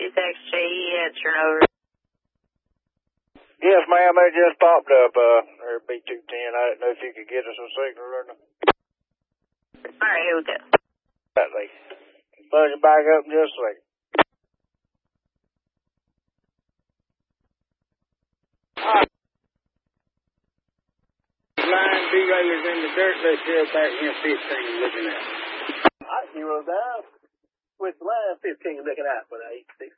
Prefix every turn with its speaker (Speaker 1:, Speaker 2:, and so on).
Speaker 1: 6XJE at Chernobyl.
Speaker 2: Yes, ma'am, they just popped up, or B210. I didn't know if you could get us a signal or not.
Speaker 1: Alright, here we go.
Speaker 2: Like, buzz it back up in just a second.
Speaker 3: Line derailers in the dirt, they still back in 15 looking at.
Speaker 4: I zeroed down with line 15 looking out for the 860.